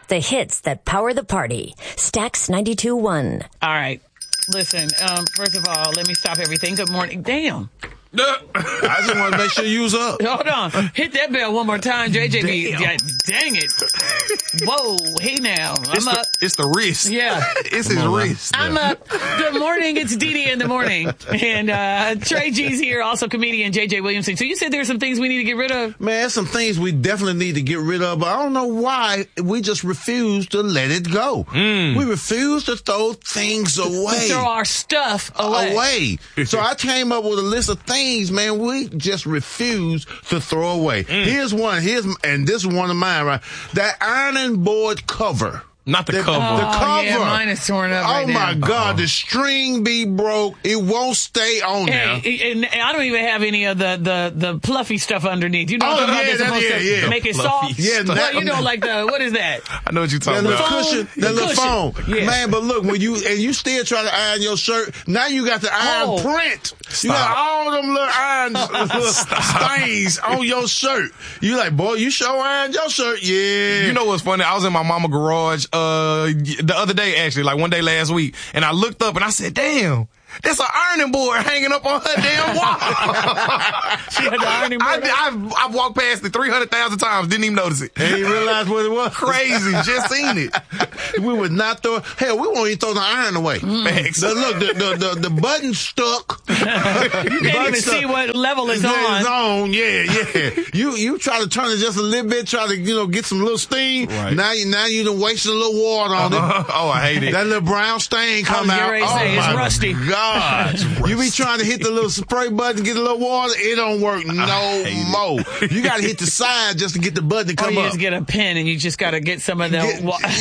The hits that power the party. Stax 92.1. All right. Listen, first of all, let me stop everything. Good morning. Damn. I just want to make sure you was up. Hold on. Hit that bell one more time, JJ. Dang it. Whoa. Hey now. I'm up. It's the wrist. Yeah. It's his wrist. I'm up. Good morning. It's Dee in the morning. And Trey G's here, also comedian JJ Williamson. So you said there's some things we need to get rid of? Man, there's some things we definitely need to get rid of, but I don't know why we just refuse to let it go. We refuse to throw things away. Throw our stuff away. So I came up with a list of things, man, we just refuse to throw away. Here's one. And this is one of mine, right? That ironing board cover. Not the cover. The cover. Yeah, mine is torn up right now. Oh, my God. The string be broke. It won't stay on there. And I don't even have any of the fluffy stuff underneath. You know what I'm talking about? Yeah. Make it soft. Yeah, well, you know, like what is that? I know what you're talking about. Cushion, that little foam. Yeah. Man, but look, when you still try to iron your shirt, now you got the iron print. You got all them little iron stains on your shirt. You like, boy, you sure ironed your shirt. Yeah. You know what's funny? I was in my mama garage the other day, actually, like one day last week, and I looked up and I said, damn, there's an ironing board hanging up on her damn wall. She had the ironing board. I've walked past it 300,000 times, didn't even notice it. And you realize what it was? Crazy, just seen it. We would not throw, hell, we won't even throw the iron away. Facts. Look, the button stuck. You can't even see what level it's on. Yeah. You try to turn it just a little bit, try to, get some little steam. Right. Now you done wasted a little water on it. Oh, I hate it. That little brown stain come out. It's rusty. God. You be trying to hit the little spray button, get a little water, it don't work no more. You got to hit the side just to get the button to come you up. just get a pen and you just got to get some of the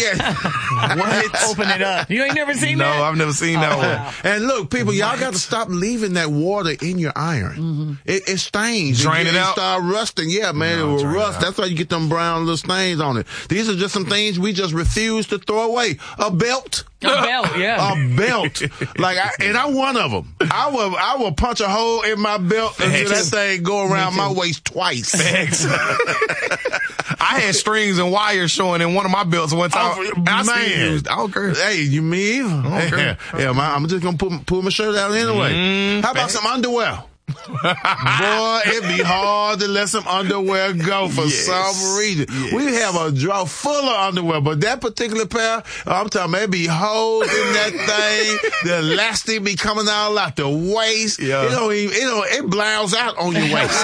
What? Open it up. You ain't never seen that? No, I've never seen that one. And look, people, y'all got to stop leaving that water in your iron. It stains. Drain it out? Start rusting. Yeah, man, it will rust. That's why you get them brown little stains on it. These are just some things we just refuse to throw away. A belt. A belt, yeah. A belt. And I'm one of them. I will punch a hole in my belt until that thing go around my waist twice. I had strings and wires showing in one of my belts one time. I don't care. Hey, you me either? Yeah, I'm just going to pull my shirt out anyway. How about some underwear? Boy, it'd be hard to let some underwear go for some reason. Yes. We have a drawer full of underwear, but that particular pair, I'm talking about, it be holes in that thing. The elastic be coming out the waist. Yeah. It blows out on your waist.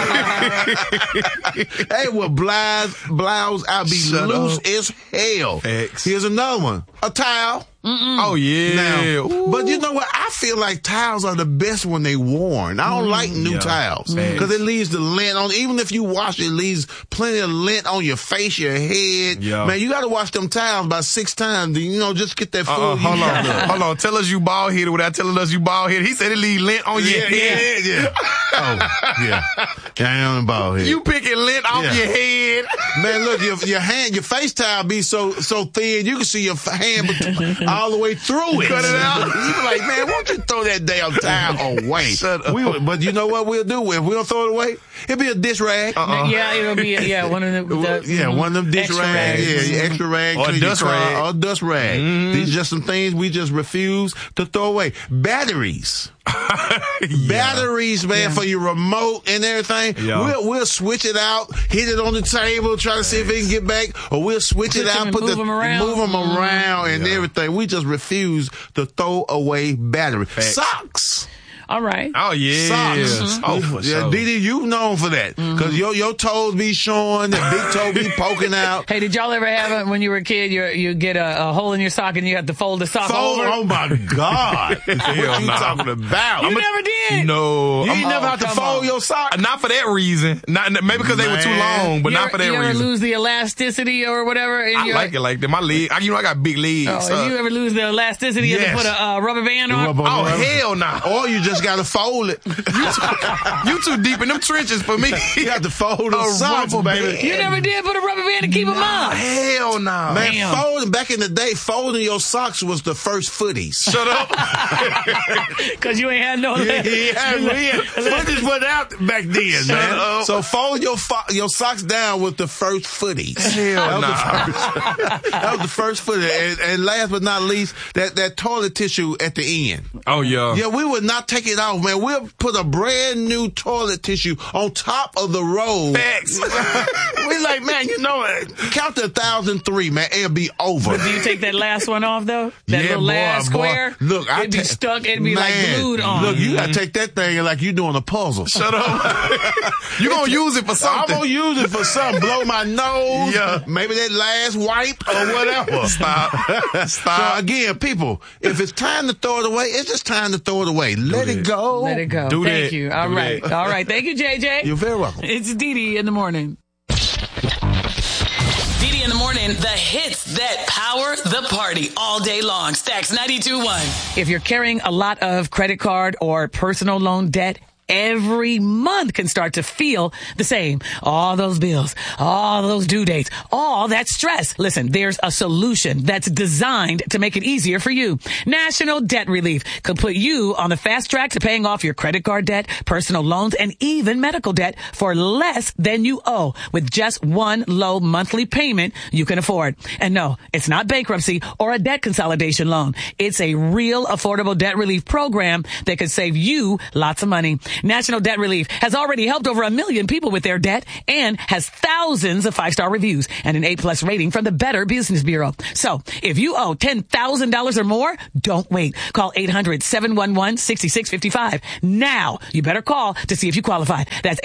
It will blouse out, be loose as hell. Here's another one. A towel. Oh, yeah. Now, but you know what? I feel like towels are the best when they worn. I don't like new towels because it leaves the lint on. Even if you wash it, leaves plenty of lint on your face, your head. Yeah. Man, you got to wash them towels about 6 times. Just get that full. Hold on. Tell us you bald headed without telling us you bald headed. He said it leaves lint on your head. Yeah. I am bald head. You picking lint off your head. Man, look, your hand, your face towel be so thin you can see your hand all the way through it. Cut it out. You be like, man, won't you throw that damn towel away? Shut up. But you know what we'll do? If we don't throw it away, it'll be a dish rag. Yeah, it'll be one of them. One of them dish rags. Yeah, extra rag. Or dust rag. Or dust rag. These are just some things we just refuse to throw away. Batteries. Batteries, man, for your remote and everything. Yeah. We'll switch it out, hit it on the table, try to see if it can get back, or we'll switch it out, move them around and everything. We just refuse to throw away batteries. Socks. All right. Oh, yeah. Socks. Oh, for sure. Didi, you known for that. Because your toes be showing, the big toe be poking out. Hey, did y'all ever have it when you were a kid, you get a hole in your sock and you have to fold the sock over? Oh, my God. What you talking about? You never did? No. You ain't never have to fold your sock? Not for that reason. Maybe because they were too long, but not for that reason. You ever lose the elasticity or whatever? I like it like that. My leg, I got big legs. Oh, you ever lose the elasticity? You have to put a rubber band on? Oh, hell no. Or you just just got to fold it. You too deep in them trenches for me. You have to fold the socks, baby. You never did put a rubber band to keep them up. Hell no. Man, folding, back in the day, folding your socks was the first footies. Shut up. Because you ain't had no... Footies went out back then, man. up. So fold your socks down with the first footies. Hell no. That was the first footy. And last but not least, that toilet tissue at the end. Oh, yeah. Yeah, we would not take it off, man. We'll put a brand new toilet tissue on top of the roll. Facts. We like, man, count to 1,003, man. It'll be over. But do you take that last one off, though? That little last square? Look, it'd be stuck. It'd be like glued on. Look, you gotta take that thing like you doing a puzzle. Shut up. You gonna use it for something. I'm gonna use it for something. Blow my nose. Yeah. Maybe that last wipe or whatever. Stop. So again, people, if it's time to throw it away, it's just time to throw it away. Let it go. Let it go. Do Thank that. you. All right. All right. Thank you, JJ. You're very welcome. It's Dee in the morning. Dee in the morning, the hits that power the party all day long. Stacks 92.1. If you're carrying a lot of credit card or personal loan debt, every month can start to feel the same. All those bills, all those due dates, all that stress. Listen, there's a solution that's designed to make it easier for you. National Debt Relief could put you on the fast track to paying off your credit card debt, personal loans, and even medical debt for less than you owe with just one low monthly payment you can afford. And no, it's not bankruptcy or a debt consolidation loan. It's a real affordable debt relief program that could save you lots of money. National Debt Relief has already helped over 1 million people with their debt and has thousands of 5-star reviews and an A+ rating from the Better Business Bureau. So if you owe $10,000 or more, don't wait. Call 800-711-6655. Now, you better call to see if you qualify. That's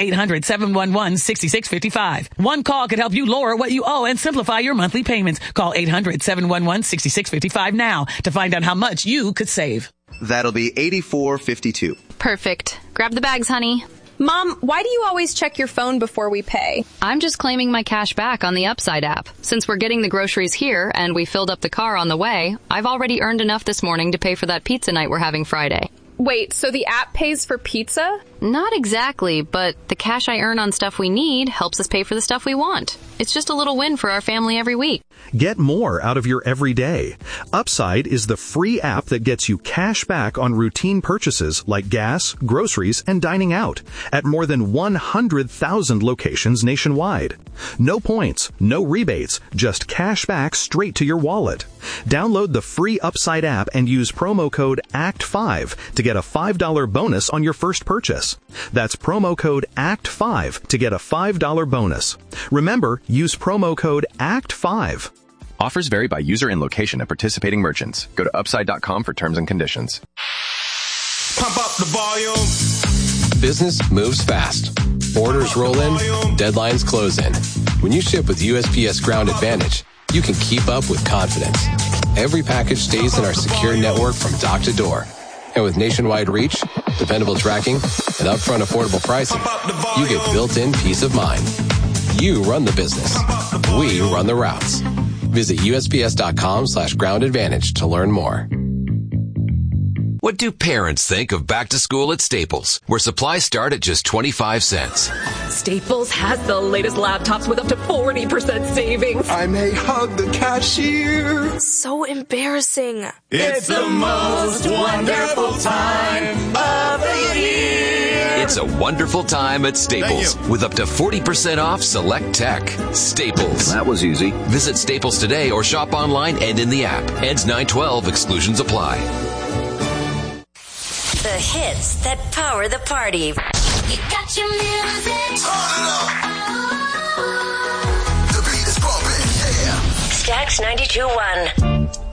800-711-6655. One call could help you lower what you owe and simplify your monthly payments. Call 800-711-6655 now to find out how much you could save. That'll be $84.52. Perfect. Grab the bags, honey. Mom, why do you always check your phone before we pay? I'm just claiming my cash back on the Upside app. Since we're getting the groceries here and we filled up the car on the way, I've already earned enough this morning to pay for that pizza night we're having Friday. Wait, so the app pays for pizza? Not exactly, but the cash I earn on stuff we need helps us pay for the stuff we want. It's just a little win for our family every week. Get more out of your everyday. Upside is the free app that gets you cash back on routine purchases like gas, groceries, and dining out at more than 100,000 locations nationwide. No points, no rebates, just cash back straight to your wallet. Download the free Upside app and use promo code ACT5 to get a $5 bonus on your first purchase. That's promo code ACT5 to get a $5 bonus. Remember, use promo code ACT5. Offers vary by user and location at participating merchants. Go to upside.com for terms and conditions. Pump up the volume. Business moves fast. Orders roll in, deadlines close in. When you ship with USPS Ground Advantage, you can keep up with confidence. Every package stays in our secure network from dock to door. And with nationwide reach, dependable tracking, and upfront affordable pricing, you get built-in peace of mind. You run the business. We run the routes. Visit USPS.com/Ground Advantage to learn more. What do parents think of back to school at Staples, where supplies start at just 25 cents? Staples has the latest laptops with up to 40% savings. I may hug the cashier. So embarrassing. It's the most wonderful time of the year. It's a wonderful time at Staples with up to 40% off select tech. Staples. That was easy. Visit Staples today or shop online and in the app. Ends 9/12. Exclusions apply. The hits that power the party. You got your music. The beat is bumping, yeah. Stacks 92.1.